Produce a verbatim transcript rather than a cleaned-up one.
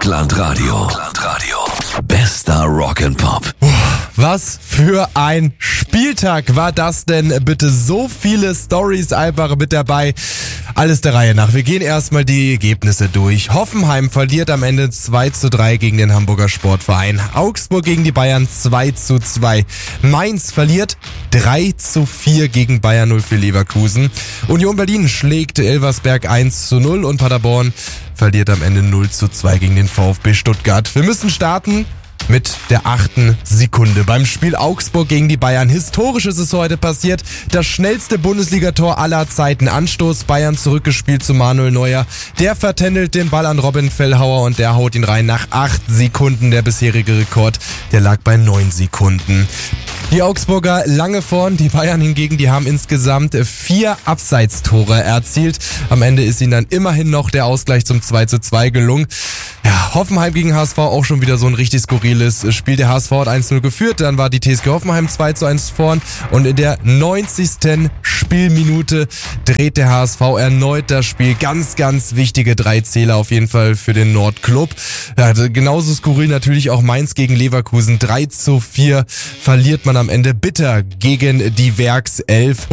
Vogtland-Radio. Bester Rock'n'Pop. Was für ein Spieltag war das denn? Bitte so viele Storys einfach mit dabei. Alles der Reihe nach. Wir gehen erstmal die Ergebnisse durch. Hoffenheim verliert am Ende zwei zu drei gegen den Hamburger Sportverein. Augsburg gegen die Bayern zwei zu zwei. Mainz verliert drei zu vier gegen Bayern null vier Leverkusen. Union Berlin schlägt Elversberg eins zu null und Paderborn verliert am Ende null zu zwei gegen den VfB Stuttgart. Wir müssen starten mit der achten Sekunde. Beim Spiel Augsburg gegen die Bayern. Historisch ist es heute passiert. Das schnellste Bundesligator aller Zeiten. Anstoß, Bayern zurückgespielt zu Manuel Neuer. Der vertändelt den Ball an Robin Fellhauer und der haut ihn rein nach acht Sekunden. Der bisherige Rekord, der lag bei neun Sekunden. Die Augsburger lange vorn, die Bayern hingegen, die haben insgesamt vier Abseitstore erzielt. Am Ende ist ihnen dann immerhin noch der Ausgleich zum zwei zu zwei gelungen. Ja, Hoffenheim gegen H S V auch schon wieder so ein richtig skurriles Spiel. Der H S V hat eins zu null geführt, dann war die T S G Hoffenheim zwei zu eins vorn und in der neunzigsten Spielminute dreht der H S V erneut das Spiel. Ganz, ganz wichtige drei Zähler auf jeden Fall für den Nordclub. Ja, genauso skurril natürlich auch Mainz gegen Leverkusen. drei zu vier verliert man am Ende bitter gegen die Werkself.